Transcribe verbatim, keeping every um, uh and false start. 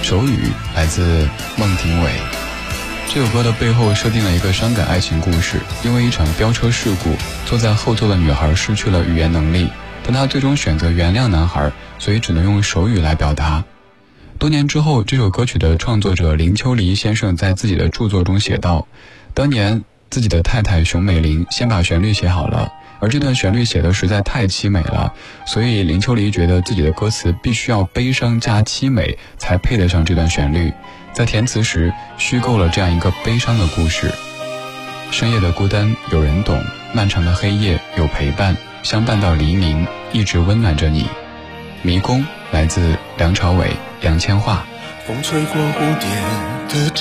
手语来自孟庭苇。这首歌的背后设定了一个伤感爱情故事，因为一场飙车事故，坐在后座的女孩失去了语言能力，但她最终选择原谅男孩，所以只能用手语来表达。多年之后，这首歌曲的创作者林秋离先生在自己的著作中写道，当年自己的太太熊美玲先把旋律写好了，而这段旋律写的实在太凄美了，所以林秋离觉得自己的歌词必须要悲伤加凄美才配得上这段旋律，在填词时虚构了这样一个悲伤的故事。深夜的孤单有人懂，漫长的黑夜有陪伴，相伴到黎明，一直温暖着你。迷宫来自梁朝伟、杨千嬅。 风吹过蝴蝶的